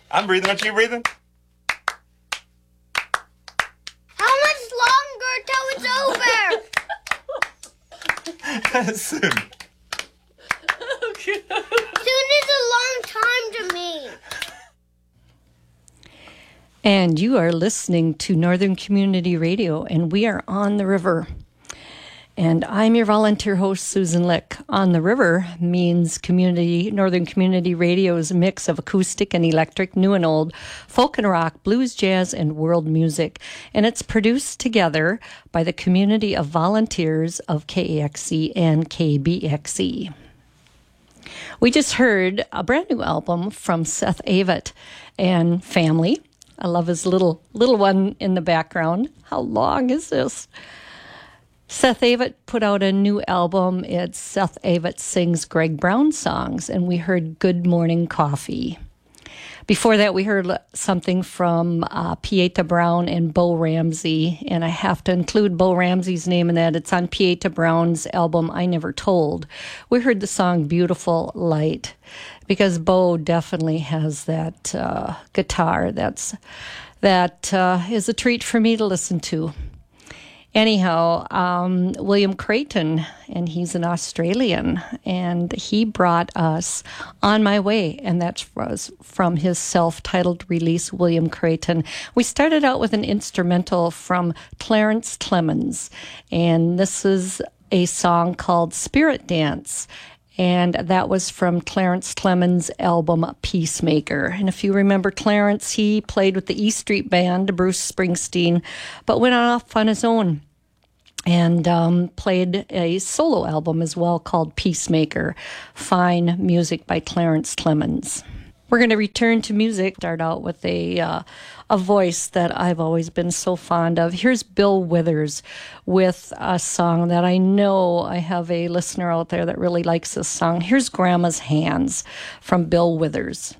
I'm breathing. Aren't you breathing? How much longer till it's over? Soon. Soon is a long time to me. And you are listening to Northern Community Radio, and we are on the river. And I'm your volunteer host, Susan Lick. On the river means Northern Community Radio's mix of acoustic and electric, new and old, folk and rock, blues, jazz, and world music. And it's produced together by the community of volunteers of KAXE and KBXE. We just heard a brand new album from Seth Avett and family. I love his little one in the background. How long is this? Seth Avett put out a new album. It's Seth Avett Sings Greg Brown Songs, and we heard Good Morning Coffee. Before that, we heard something from Pieta Brown and Bo Ramsey, and I have to include Bo Ramsey's name in that. It's on Pieta Brown's album, I Never Told. We heard the song Beautiful Light, because Bo definitely has that guitar that is a treat for me to listen to. Anyhow, William Creighton, and he's an Australian, and he brought us On My Way, and that was from his self-titled release, William Creighton. We started out with an instrumental from Clarence Clemons, and this is a song called Spirit Dance. And that was from Clarence Clemons' album Peacemaker. And if you remember Clarence, he played with the E Street Band, Bruce Springsteen, but went off on his own and played a solo album as well called Peacemaker. Fine music by Clarence Clemons. We're going to return to music, start out with a voice that I've always been so fond of. Here's Bill Withers with a song that I know I have a listener out there that really likes this song. Here's Grandma's Hands from Bill Withers.